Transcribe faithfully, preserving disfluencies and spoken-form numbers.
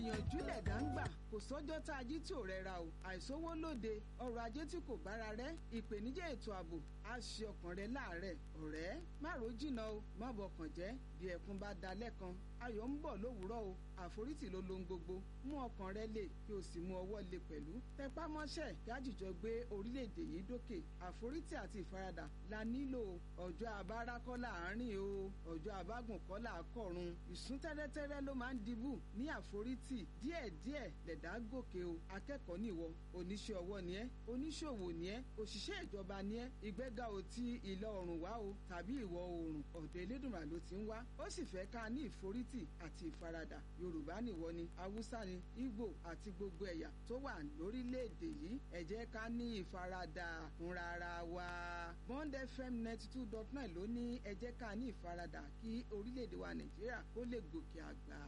ìyànjú lẹ̀dá ń gbà kò sọ́jọ́ tá a jí tí ò rẹra o àìsówó lóde ọrọ̀ ajé tí kò bára rẹ̀ ìpèníjà ètò ààbò á ṣe ọkàn rẹ láàárẹ̀ ọ̀rẹ́ má ro jìnnà o má bọkàn jẹ́ bí ẹkún bá dalẹ̀ kan ayọ̀ ń bọ̀ lówùúrọ̀ o àforítì ló lohun gbogbo mú ọkàn rẹ lè kí o sì mú ọwọ́ lè pẹ̀lú tẹpá mọ́ṣẹ́ gájìjọ gbé orílẹ̀-èdè yìí dókè àforítì àti ìfaradà la nílò ọjọ́ abára kọ́ láàárín o ọjọ́ abágùn kọ́ là á kọ̀run ìsún tẹ́rẹ́tẹ́rẹ́ ló máa ń dibù ní àforítì díẹ̀díẹ̀ lẹ̀dá gòkè o akẹ́kọ̀ọ́ nìwọ oníṣẹ́ ọwọ́ ni ẹ́ oníṣòwò ni ẹ́ òṣìṣẹ́ ìjọba ni ẹ́ ìgbéga ò ti ìlà oòrùn wá o tàbí ìwọ̀ oòrùn ọ̀dọ̀ Elédùmarè ló ti ń wá ó sì fẹ́ ká ní ìforítì àti ìfaradà Yorùbá nìwọ ni Haúsá ni Ìgbò àti gbogbo ẹ̀yà tó wà lórílẹ̀‐èdè yìí ẹ jẹ́ ká ní ìfaradà fúnra ara wa Bond F M ninety two dot nine ló ní ẹ jẹ́ ká ní ìfaradà kí orílẹ̀‐èdè wa Nàìjíríà kó lè gòkè àgbà.